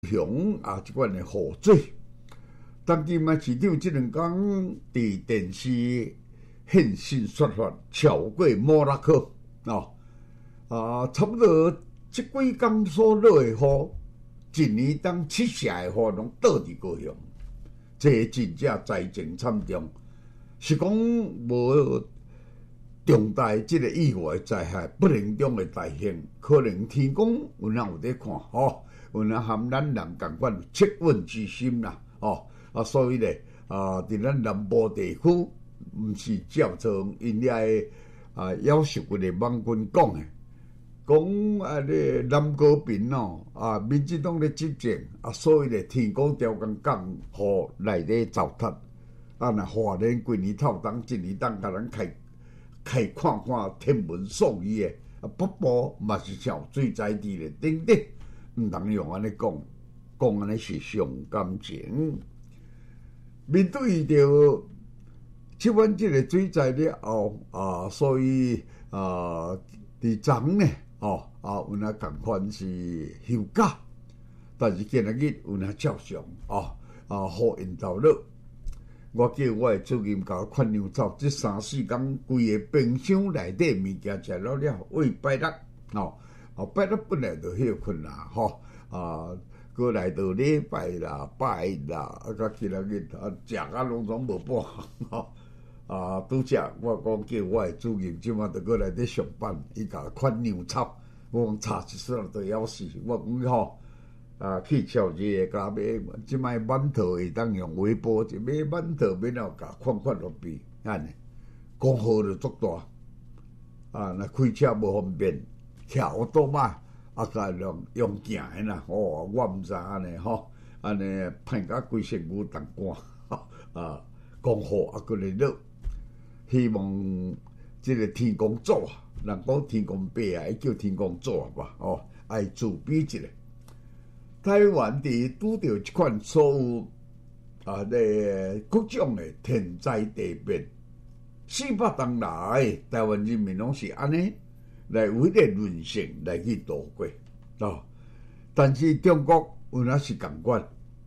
雄啊，即款的雨水。当今嘛，市长即两天伫电视现身说法，超过莫拉克差不多即几天所落的雨，一年当7成的雨拢倒伫高雄，这真正灾情惨重。是讲无重大即个意外灾害不能中的大幸，可能天公有哪有在看有哪含咱人共款恻隐之心啦所以咧伫咱南部地区，毋是照像因遐夭寿骨的网军讲的，讲咧南高平民进党咧执政所以咧天公调降雨来咧糟蹋。若华人规年透当一年当甲咱开看看天文数字的北部嘛是像水灾地咧等等，毋通用安尼讲安尼是伤感情。面对着即款即个水灾了后所以伫昨呢有哪共款是休假，但是今仔日有哪照常雨因头落。我叫我的主任甲我劝牛走，这3-4天规个冰箱内底物件食了为拜六拜六本来就休困啦过来到礼拜啦、拜啦，甲其他日食拢总无半项拄则我讲叫我的主任即马就过来咧上班，伊甲劝牛草，我讲差一丝都要死，我讲去超市甲买，即摆馒头会当用微波，一买馒头免了甲款落去，安尼讲好就足大若开车无方便，徛奥多嘛甲用行的啦，我毋知安尼安尼歹甲规身躯当寒讲好过来落，希望即个天公祖人讲天公伯叫天公祖吧爱自比一下。台湾伫拄着即款所有各种的天灾地变，400多来，台湾人民拢是安尼来为了人性来去度过但是中国有哪是共款，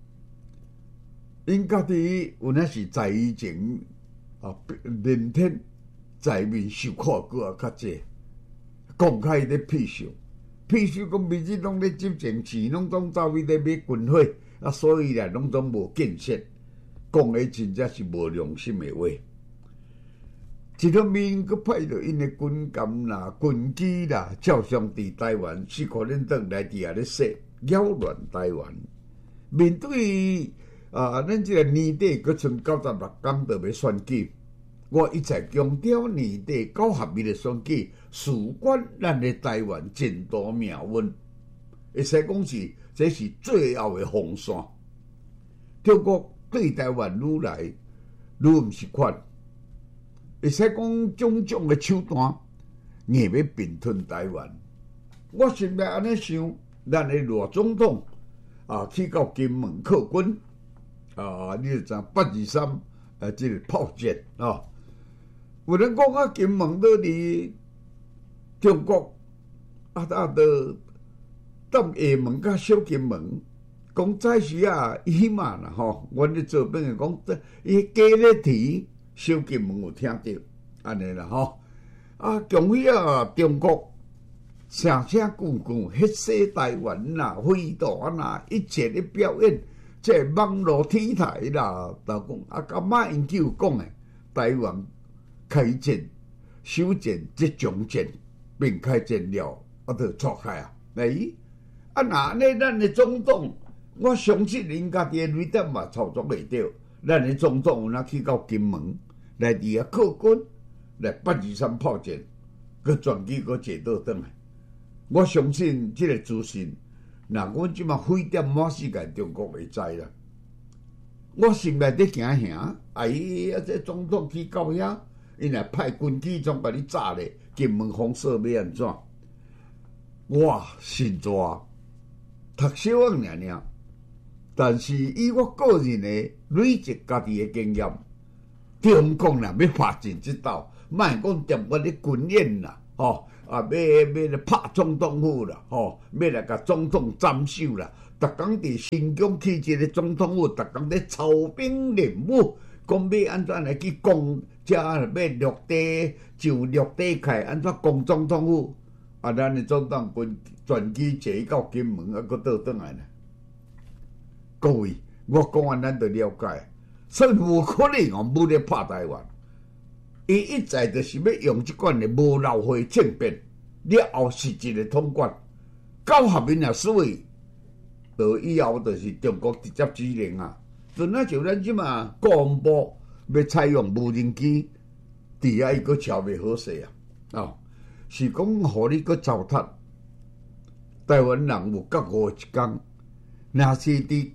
因家己有哪是在以前连天在面受苦搁较济，公开咧屁受讲民进党咧执政钱拢总走去咧买军火所以拢总无建设，讲的真正是无良心的话。一方面佫派着因的军舰啦、军机啦，照常伫台湾4颗领导来伫遐咧说扰乱台湾。面对咱即个年底佫剩96天就要选举，我一再强调年底9合1的选举，事关咱的台湾前途命运。会使讲是这是最后的防线。中国对台湾愈来愈毋是款，会使讲种种的手段，硬要并吞台湾。我心内安尼想，咱的罗总统去到金门靠军你就知823即个炮舰有人讲金门都伫中国都当厦门甲小金门，讲早时起码啦阮咧做兵的讲，伊加咧提小金门有听到安尼啦强喜中国声声句句迄些台湾啦、飞弹啦，一切咧表演，即网络天台啦，就讲甲马英九讲的台湾开战、首战、即将战，并开战了就错开若安尼咱的总统，我相信因家己的雷达嘛操作袂到，咱的总统有哪去到金门来伫遐靠军，来823炮战，佮全机佮坐倒转来。我相信即个资讯，阮即马飞碟满世界中国会知啦。我心内底惊吓，这总统去到遐，因来派军机总把你炸咧，金门封锁要安怎？哇，心热，读小学尔，但是以我个人的累积家己的经验，中共若要发展即道，莫讲踮我咧军演啦， 要来拍总统府啦，要来甲总统斩首啦。逐工伫新疆起一个总统府，逐工咧操兵练武，讲要安怎来去攻，要陆地就陆地开，安怎攻总统府？咱的总统军全机坐到金门，还佫倒转来呢。各位，我讲完咱就了解，所以无可能用武力拍台湾。伊一再就是要用即款的无老会政变，了后是一个统管，到下面也所谓。到以后就是中国直接指令啊！就那像咱即嘛国防部要采用无人机，伫遐伊佫超袂好势啊！是讲互你佫糟蹋台湾人有觉悟一天，若是伫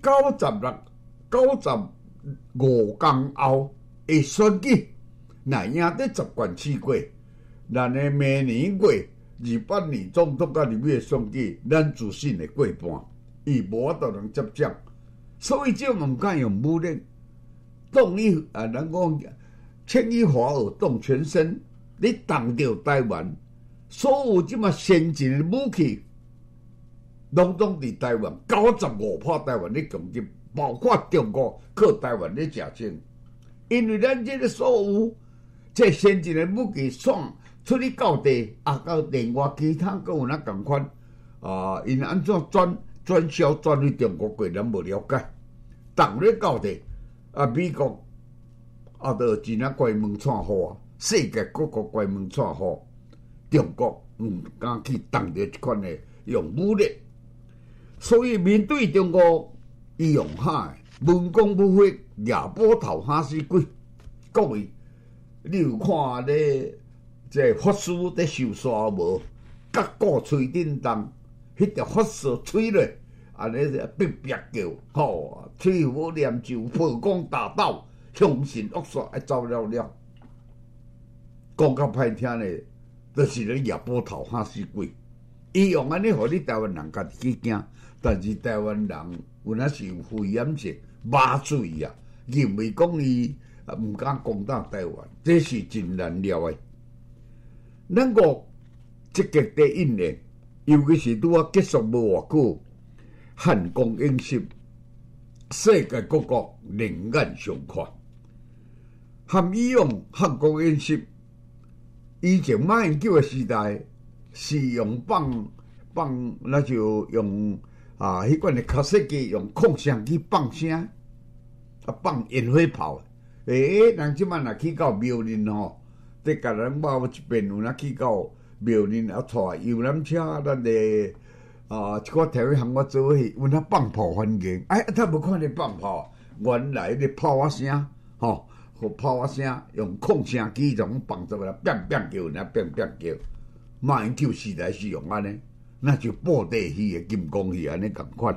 95天后会选举，若赢得10冠4过，咱的明年过28年总统甲入去选举，咱自信会过半。伊无法度能接掌，所以这毋敢用武力。动一咱讲牵一发而动全身，你动着台湾，所有即么先进的武器，拢伫台湾95%台湾咧攻击，包括中国靠台湾咧食钱。因为咱这个所有这先进的武器送出去到地，到另外其他阁有哪共款因安怎转销转去中国过，咱无了解。当咧到地美国就真啊关门串户世界各国关门串户，中国毋敢去动着即款的用武力。所以面对中国，伊用海文攻武会，夜波头哈死鬼。各位，你有看咧这法师咧受刷无？甲鼓吹叮当。迄条法师吹咧，安尼逼逼叫，吹火念咒，破光打倒，凶神恶煞爱走了了。讲较歹听咧，就是咧夜波头哈死鬼。伊用安尼，互你台湾人家己去惊，但是台湾人有那是有肺炎症、麻醉啊，认为讲伊毋敢攻打台湾，这是真难料的。咱国积极地应练。尤其是拄啊结束无偌久，汉光演习，世界各国另眼相看。含以用汉光演习，以前马英九的时代是用放，那就用迄款的卡式机用空声机放声，放烟火炮。人即摆若去到苗栗得甲咱我一遍有去到。苗栗带游览车，咱的一个体育行我做去，阮遐放炮环境，他无看咧放炮，原来咧炮啊声，和炮啊声用空声机种放出来，变叫，人变叫。马英九时代是用安尼，那就布袋戏的金光戏安尼共款。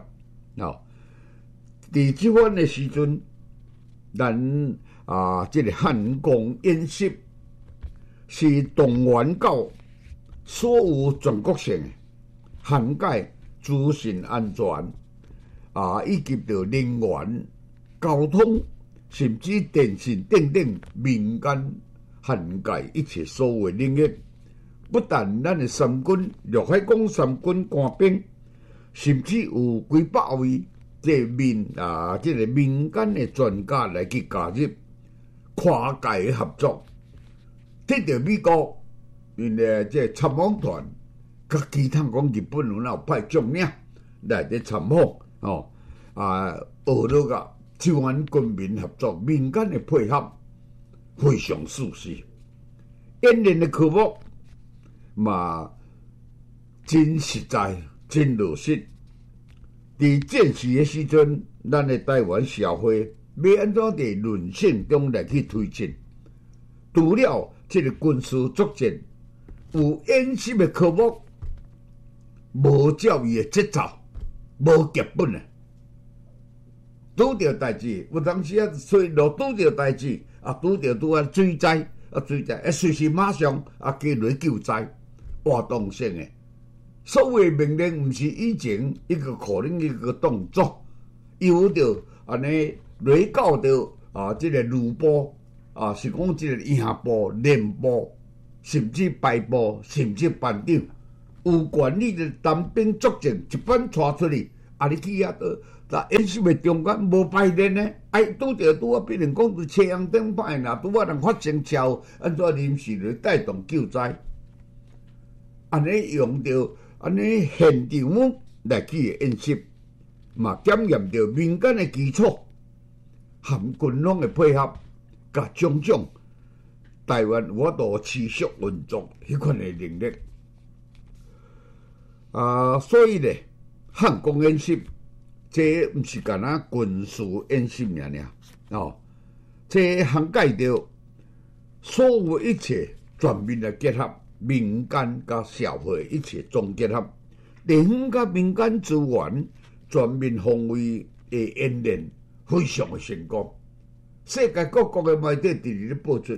伫即番的时阵，咱这个汉光演习是动员到。所有全国性涵盖资讯安全以及着能源、交通，甚至电信等等民间涵盖一切所有领域。不但咱的三军、陆海空三军官兵，甚至有几百位这个民间的专家来去加入跨界合作，得到美国。因的这参访团，甲其他讲日本有哪有派将领来咧参访学到个台湾军民合作、民间的配合非常舒适。演练的科目嘛真实在、真落实。伫战时的时阵，咱的台湾社会要安怎伫论性中来去推进？除了这个军事作战。有演习的科目，无教育的节奏，无剧本啊！拄着代志，有当时所以拄着代志拄着水灾随时马上加落救灾，活动性的。所谓命令，毋是以前一个可能一个动作，有着安尼落到着这个陆部是讲这个营部、连部。 甚至排部，甚至班长，有权利的单兵作战，一班带出去，你去在演习的中间无排练呢？拄啊，比如讲伫车阳顶摆啦，拄啊人发生潮，安怎临时来带动救灾？安尼用着安尼现场来去演习，嘛检验着民间的基础，含军方的配合，甲种种台湾我都持续运作迄款的能力。所以咧，汉光演习。这毋是干那军事演习尔，这涵盖着所有一切全面的结合，民间甲社会一切总结合，地方甲民间资源全面防卫的演练非常的成功。世界各国的媒体直直咧报出，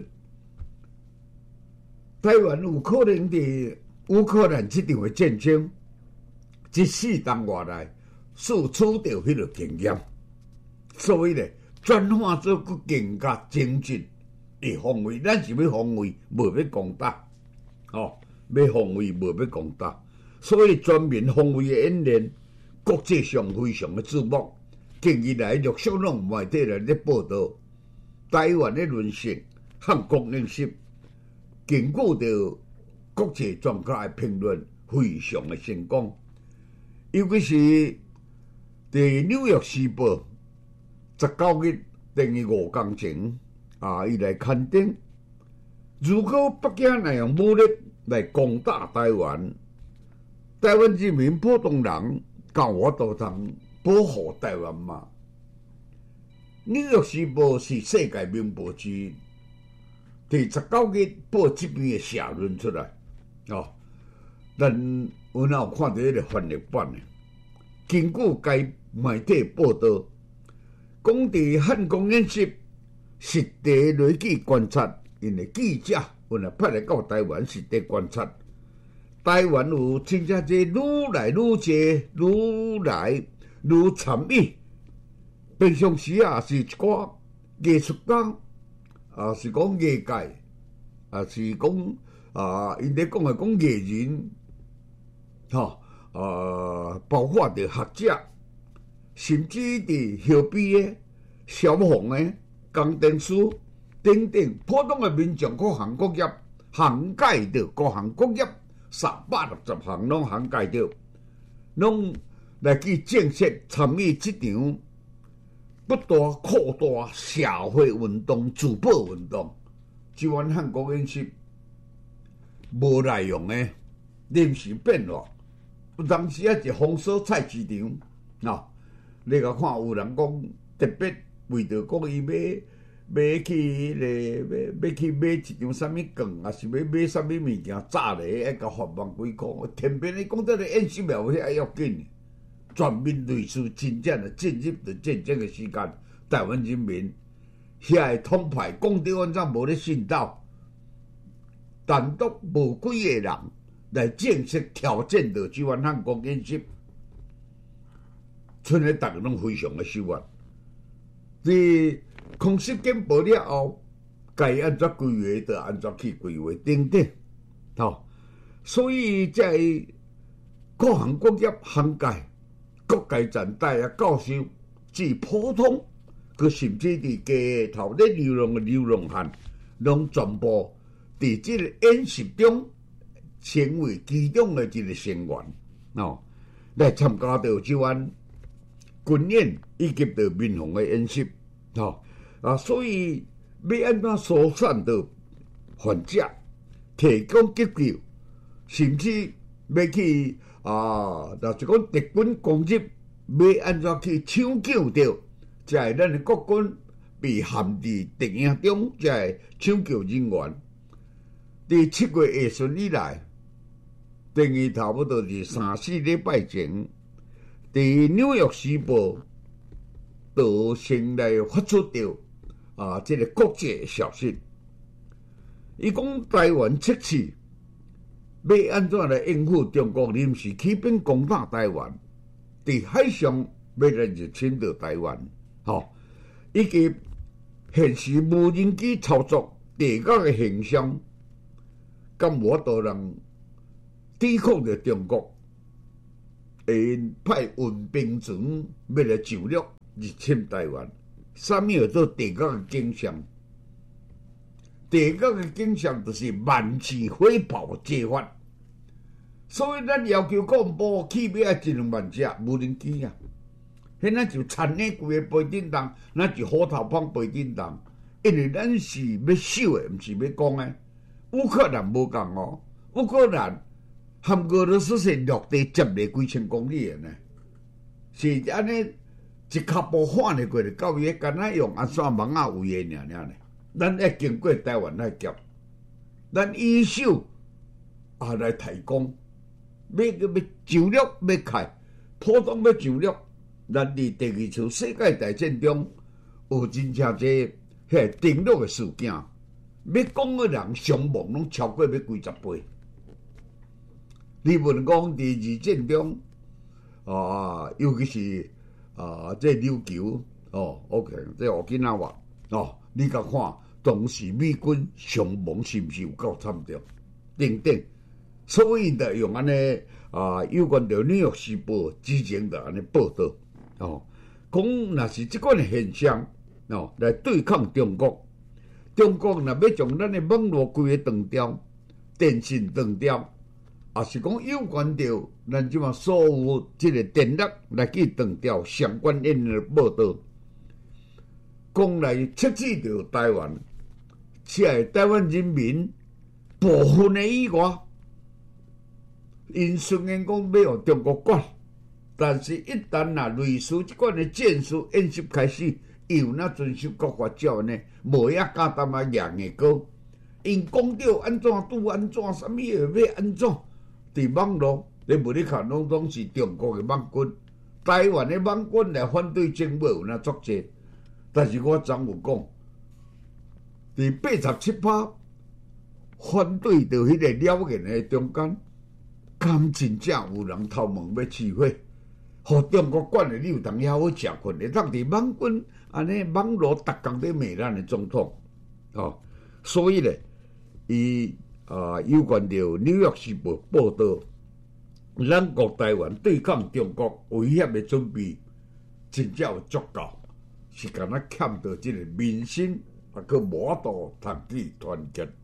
台湾有可能伫乌克兰这场的战争，一4当外来。输出着迄个经验，所以咧转化做更加精进的防卫。咱是要防卫，无要攻打，要防卫无要攻打。所以全面防卫的演练，国际上非常的注目。近日来陆续拢有媒体来咧报道，台湾的沦陷、汉光演习，经过着国际专家的评论，非常的成功，尤其是。伫《纽约时报》19日等于5天前，伊来刊登，如果北京来用武力来攻打台湾，台湾人民普通人，甲我都通保护台湾嘛？《纽约时报》是世界名报之一，第19日报这边的社论出来，咱有哪有看到迄个翻译版的？根据该媒体报道，讲伫汉光演习实地来去观察，因为记者有来派来到台湾实地观察，台湾有真正这愈来愈济，愈来愈参与。平常时是一寡艺术家，是讲业界，是讲因咧讲讲艺人，包括着学者。甚至伫后边的消防的工程师等等，普通的民众各行各业涵盖着各行各业360项拢涵盖着，拢来去正式参与这场不大扩大社会运动、自保运动。即款汉光演习无内容的临时变化，有当时一封锁菜市场你甲看，有人讲特别为着讲伊要去要去买一张啥物粿，还是要买啥物物件炸咧，要甲发万几箍。偏偏你讲这个演习了，遐要紧，全面类似真正的进入着战争的时间，台湾人民遐个统派讲着安怎无咧信道，单独无几个人来正式挑战着即款汉光演习。剩下大家拢非常的失望。伫空袭警报了后，该安怎规划就安怎去规划等等，所以在各行各业涵盖各界全体教授至普通，佮甚至伫街头咧流浪的流浪汉，拢全部伫即个演习中成为其中的一个成员，来参加到即款。军演以及着民防的演习，所以要安怎疏散到患者，提供急救，甚至要去就是讲敌军攻入，要安怎去抢救到，才会咱的国军被陷伫敌营中，才会抢救人员。伫7月下旬以来，等于差不多是3-4礼拜前。伫《纽约时报》就先来发出着这个国际消息，伊讲台湾测试要安怎来应付中国临时起兵攻打台湾，伫海上要来入侵到台湾，以及现时无人机操作地角的现象， 敢无法度人抵抗着中国，会派运兵船要来上陆入侵台湾。啥物叫做地角的景象？地角的景象就是万次火炮皆发。所以咱要求国防部起码要1-2万只无人机啊！迄咱就产呢规个飞顶动，咱就虎头帮飞顶动，因为咱是要守的，毋是要讲的。乌克兰无共哦，乌克兰含俄罗斯是陆地接咧几千公里的呢，是安尼一脚步翻咧过来到伊，敢若用安怎网啊围的尔呢？咱要经过台湾来夹，咱依守啊来提供。要上陆要开，普通要上陆，咱伫第二次世界大战中有真正侪迄登陆的事件，要讲的人伤亡拢超过要几十倍。你问讲伫二战中尤其是这琉球OK， 这乌吉那话你甲看当时美军伤亡是毋是有够惨重？等等。所以就用安尼有关着《纽约时报》之前就安尼报道讲若是即款现象来对抗中国，中国若要将咱的网络规个断掉，电信断掉，也是讲有关着咱即马所有即个电力来去断掉相关的报道，讲来测试着台湾，且系台湾人民部分的以外。因虽然讲要用中国管，但是一旦类似即款的战术演习开始，又若遵守国法照呢，无遐简单硬的高。因讲到安怎拄安怎，啥物要安怎，伫网络你无你看，拢是中国的网军，台湾的网军来反对政府有那作战，但是我昨有讲，伫87%反对着迄个了言的中间。敢真正有人偷问要试火，互中国管的，你有当遐好食困的，当伫网军安尼网络逐工咧骂咱的总统所以咧，伊有关着《纽约时报》报道，咱国台湾对抗中国威胁的准备真正有足够，是敢若欠着即个民心，还佫无法度团结团结。